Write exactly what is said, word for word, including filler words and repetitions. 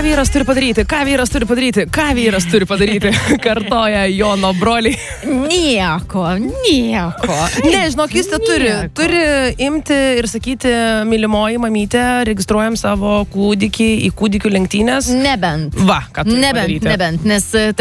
vyras turi padaryti, ką vyras turi padaryti, ką vyras turi padaryti, kartoja Jono broliai. Nieko, nieko. Ne, žinok, jis te turi, turi imti ir sakyti, mylimoji mamytė, registruojam savo kūdikį į kūdikių lenktynės. Nebent. Va, ką turi nebent, padaryti. Nebent, nes